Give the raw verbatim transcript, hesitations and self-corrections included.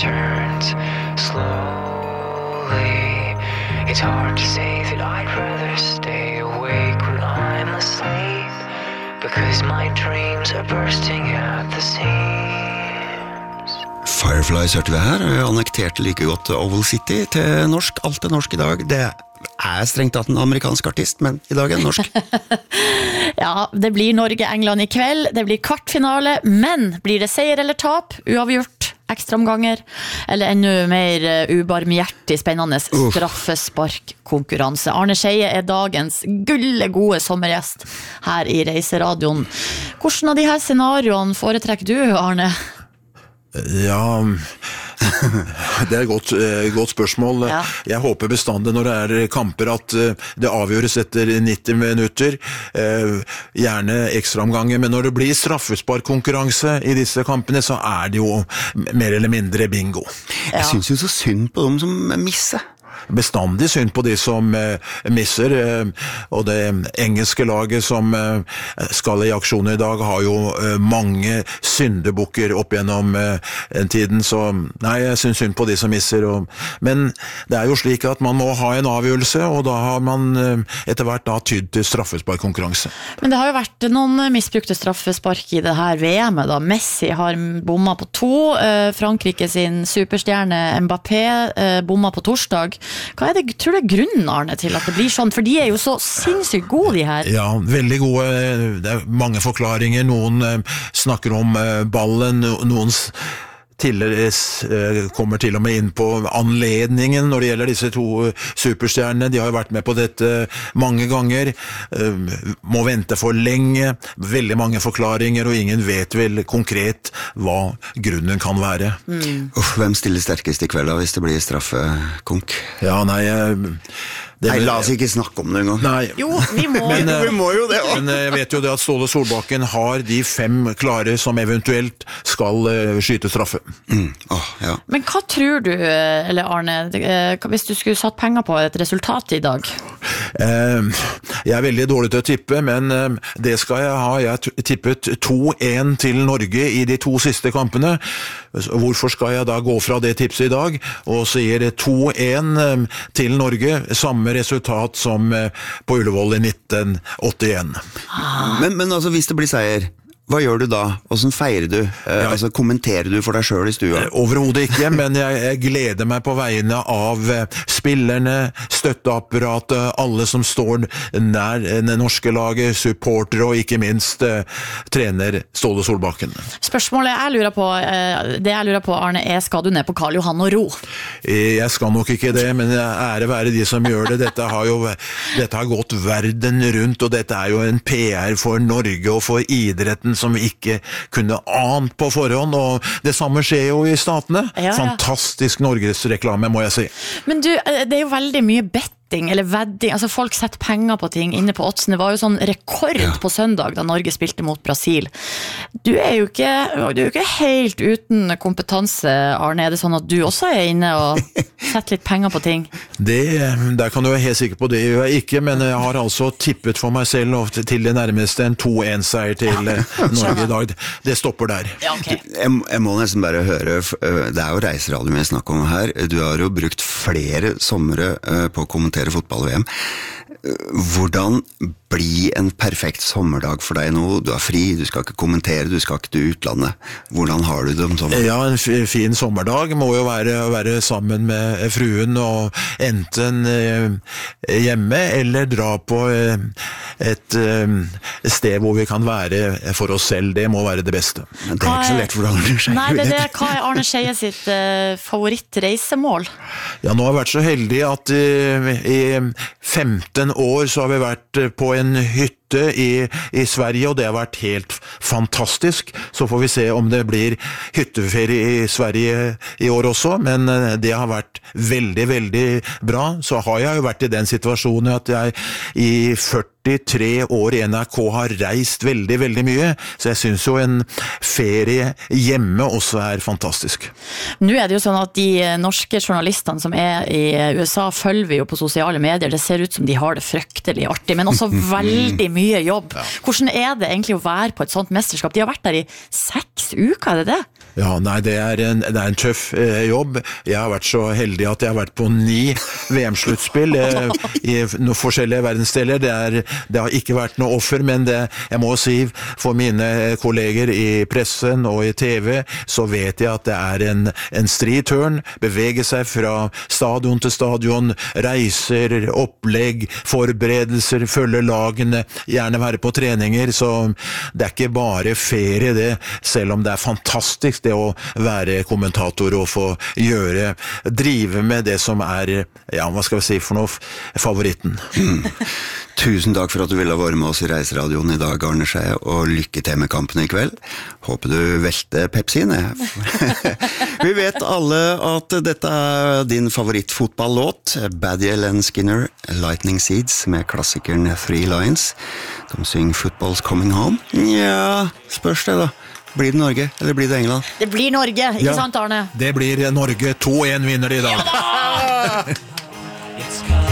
turns slowly. It's hard to say that I'd rather stay awake when I'm asleep, because my dreams are bursting at the seams. Fireflies hørte vi her, annekterte like godt Oval City til norsk. Alt er norsk i dag. Det er strengt tatt en amerikansk artist, men i dag er det norsk. Ja, det blir Norge-England i kveld, det blir kvartfinale, men blir det seier eller tap, uavgjort, ekstraomganger, eller enda mer ubarmhjertig spennende straffesparkkonkurranse. Arne Scheie er dagens gulle gode sommergjest her i Reiseradioen. Hvordan av de her scenarioene foretrekker du, Arne? Ja, det er et godt, godt spørsmål. Ja. Jeg håper bestandig når det er kamper at det avgjøres etter nitti minutter, gjerne ekstraomganger, men når det blir straffesparkkonkurranse i disse kampene, så er det jo mer eller mindre bingo. Ja. Jeg synes jo så synd på dem som misser. Bestandig synd på de som eh, misser, eh, og det engelske laget som eh, skal i aksjon i dag har jo eh, mange syndebukker opp gjennom eh, tiden, så nei, jeg synes synd på de som misser, og, men det er jo slik at man må ha en avgjørelse, og da har man eh, etter hvert da tydd til straffesparkkonkurranse. Men det har jo vært noen misbrukte straffespark i det her V M-et da. Messi har bomma på to, eh, Frankrike sin superstjerne Mbappé eh, bomma på torsdag. Hva er det, tror du er grunnen, Arne, til at det blir sånn? For de er jo så sinnssykt gode, de her. Ja, veldig gode. Det er mange forklaringer. Noen eh, snakker om eh, ballen, noen tidligere kommer til og med inn på anledningen når det gjelder disse to superstjernene. De har jo vært med på dette mange ganger, må vente for lenge, veldig mange forklaringer, og ingen vet vel konkret hva grunnen kan være. Mm. Uff, hvem stiller sterkest i kveld da, hvis det blir straffekonk? Ja, nei... Det, Nei, la oss ikke snakke om det engang. Nei. Jo, vi må. Men, vi må jo det. Men jeg vet jo det at Ståle Solbakken har de fem klare som eventuelt skal uh, skyte straffe. Mm. Oh, ja. Men hva tror du, eller Arne, hvis du skulle satt penger på et resultat i dag? Uh, jeg er veldig dårlig til å tippe, men uh, det skal jeg ha. Jeg har tippet to en til Norge i de to siste kampene. Hvorfor skal jeg da gå fra det tipset i dag og sier to en uh, til Norge, samme resultat som på Ullevål i nitten åttien. Ah. Men, men altså, hvis det blir seier, hva gjør du da? Hvordan feirer du? Eh, altså, kommenterer du for deg selv i stua? Overhodet ikke, men jeg, jeg gleder meg på vegne av spillerne, støtteapparatet, alle som står nær det norske laget, supportere og ikke minst eh, trener Ståle Solbakken. Spørsmålet jeg lurer på, eh, det jeg lurer på, Arne, er skal du ned på Karl Johan og ro? Jeg skal nok ikke det, men ære være de som gjør det. Dette har jo dette har gått verden rundt, og dette er jo en P R for Norge og for idretten som vi ikke kunne ant på forhånd, og det samme skjer jo i statene. Ja, ja. Fantastisk Norges reklame, må jeg si. Men du, det er jo veldig mye betting, eller vedding, altså folk setter penger på ting inne på oddsen. Det var jo sånn rekord ja. På søndag da Norge spilte mot Brasil. Du er jo ikke, du er jo ikke helt uten kompetanse, Arne. Er det sånn at du også er inne og setter litt penger på ting? Det, der kan du være helt sikker på det. Jeg er ikke, men jeg har altså tippet for meg selv og til det nærmeste en to en seier til Norge i dag. Det stopper der. Ja, okay. jeg, jeg må nesten bare høre, det er jo Reiseradio vi snakker om her. Du har jo brukt flere somre på å kommentere fotball-V M. Hvordan bli en perfekt sommerdag for deg nå? Du er fri, du skal ikke kommentere, du skal ikke til utlandet. Hvordan har du det om sommeren? Ja, en fin sommerdag må jo være å være sammen med fruen og enten hjemme eller dra på et sted hvor vi kan være for oss selv. Det må være det beste. Men det er ikke så lett for Arne Scheie. Nei, det er det. Hva er Arne Scheie sitt uh, favorittreisemål? Ja, nå har jeg vært så heldig at uh, i femten år så har vi vært på en hytte i, i Sverige, og det har vært helt fantastisk. Så får vi se om det blir hytteferie i Sverige i år også, men det har vært veldig, veldig bra. Så har jeg jo vært i den situasjonen at jeg i førtitre år i N R K har reist veldig, veldig mye, så jeg synes jo en ferie hjemme også er fantastisk. Nå er det jo sånn at de norske journalistene som er i U S A følger vi jo på sosiale medier. Det ser ut som de har det fryktelig artig, men også veldig mye jobb. Hvordan er det egentlig å være på et sånt mesterskap? De har vært der i seks uker, er det det? Ja, nei, det er en, det er en tøff eh, jobb. Jeg har vært så heldig at jeg har vært på ni V M-sluttspill eh, i noen forskjellige verdensdeler. Det, er, det har ikke vært noe offer, men det, jeg må si, for mine kolleger i pressen og i T V, så vet jeg at det er en, en stri tørn. Bevege seg fra stadion til stadion, reiser, opplegg, forberedelser, følge lagene, gjerne være på treninger, så det er ikke bare ferie det, selv om det er fantastisk det å være kommentator og få gjøre, drive med det som er, ja, hva skal vi si for noe, favoritten. Mm. Tusen takk for at du ville være med oss i Reiseradioen i dag, Arne Skei, og lykke til med kampen i kveld. Håper du velter Pepsien. Vi vet alle at dette er din favorittfotballlåt, Badie Len Skinner, Lightning Seeds, med klassikeren Three Lions. De synger Football's Coming Home. Ja, spørs det da. Blir det Norge, eller blir det England? Det blir Norge, ikke Ja, sant, Arne? Det blir Norge. to en vinner de i dag. Ja! It's coming.